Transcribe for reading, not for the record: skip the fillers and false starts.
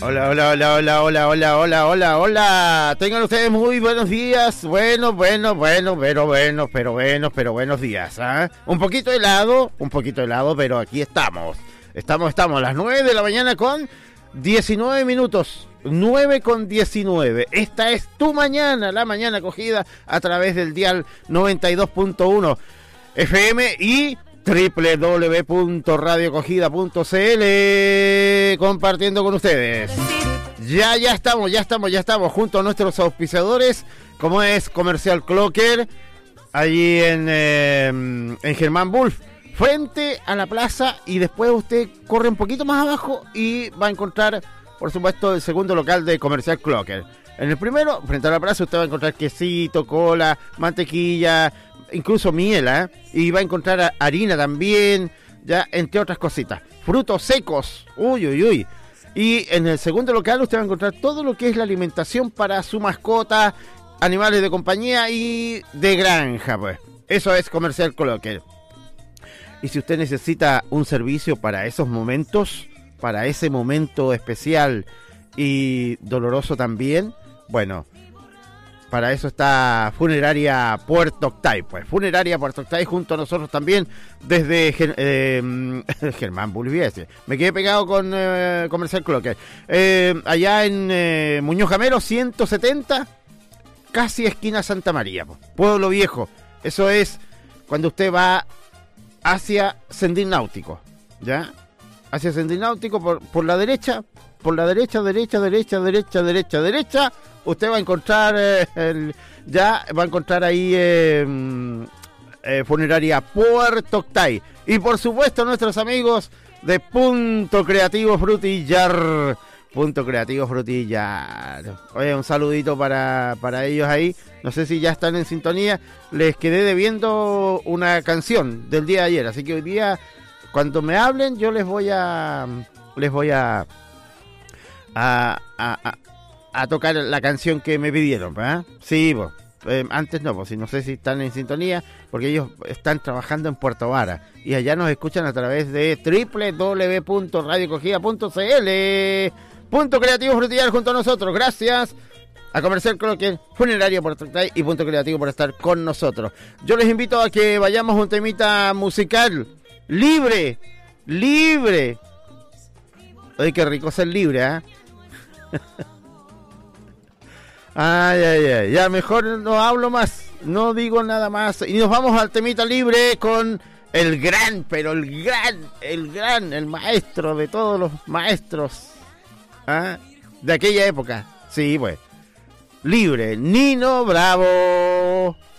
Hola, hola, hola, hola, hola, hola, hola, hola, hola. Tengan ustedes muy buenos días. Buenos días. ¿Eh? Un poquito helado, pero aquí estamos. Estamos a las 9 de la mañana con 19 minutos. 9 con 19. Esta es tu mañana, la mañana acogida a través del dial 92.1 FM y www.radiocogida.cl compartiendo con ustedes. Ya estamos junto a nuestros auspiciadores, como es Comercial Clocker, allí en Germán Wolf, frente a la plaza, y después usted corre un poquito más abajo y va a encontrar, por supuesto, el segundo local de Comercial Clocker. En el primero, frente a la plaza, usted va a encontrar quesito, cola, mantequilla, incluso miel, y va a encontrar harina también, ya, entre otras cositas. Frutos secos, uy. Y en el segundo local usted va a encontrar todo lo que es la alimentación para su mascota, animales de compañía y de granja, pues. Eso es Comercial Clocker. Y si usted necesita un servicio para esos momentos, para ese momento especial y doloroso también, bueno, para eso está Funeraria Puerto Octay, pues. Funeraria Puerto Octay junto a nosotros también desde Germán Bulviese. Me quedé pegado con Comercial Clocker. Allá en Muñoz Gamero 170, casi esquina Santa María, pues. Pueblo Viejo. Eso es cuando usted va hacia Sendín Náutico, ¿ya? Hacia Sendín Náutico por la derecha. Por la derecha, usted va a encontrar ahí Funeraria Puerto Octay. Y por supuesto nuestros amigos de Punto Creativo Frutillar. Oye, un saludito para ellos ahí. No sé si ya están en sintonía. Les quedé debiendo una canción del día de ayer, así que hoy día, cuando me hablen, yo les voy a tocar la canción que me pidieron, ¿verdad? Sí, pues, antes no, pues, no sé si están en sintonía, porque ellos están trabajando en Puerto Vara y allá nos escuchan a través de www.radiocogida.cl. Punto Creativo Frutillar junto a nosotros. Gracias a Comercial Clocker, Funeraria Puerto Octay y Punto Creativo por estar con nosotros. Yo les invito a que vayamos a un temita musical libre. Oye, qué rico ser libre, ¿eh? Ay, ya mejor no hablo más, no digo nada más, y nos vamos al temita libre con el maestro de todos los maestros, de aquella época. Sí, pues, libre, Nino Bravo.